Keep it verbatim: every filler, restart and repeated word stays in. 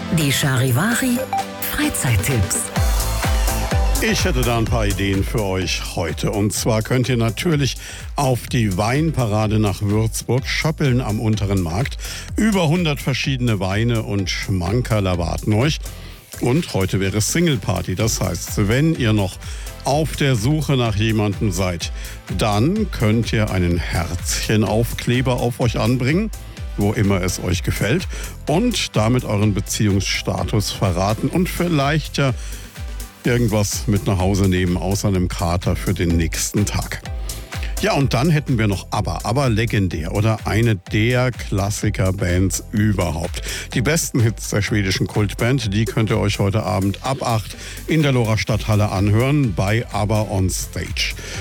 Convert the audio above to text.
Die Charivari Freizeittipps. Ich hätte da ein paar Ideen für euch heute. Und zwar könnt ihr natürlich auf die Weinparade nach Würzburg schöppeln am Unteren Markt. Über hundert verschiedene Weine und Schmankerl erwarten euch. Und heute wäre Single Party. Das heißt, wenn ihr noch auf der Suche nach jemandem seid, dann könnt ihr einen Herzchenaufkleber auf euch anbringen, wo immer es euch gefällt, und damit euren Beziehungsstatus verraten und vielleicht ja irgendwas mit nach Hause nehmen, außer einem Kater für den nächsten Tag. Ja, und dann hätten wir noch ABBA, ABBA legendär oder eine der Klassiker-Bands überhaupt. Die besten Hits der schwedischen Kultband, die könnt ihr euch heute Abend ab acht in der Lora Stadthalle anhören bei ABBA on Stage.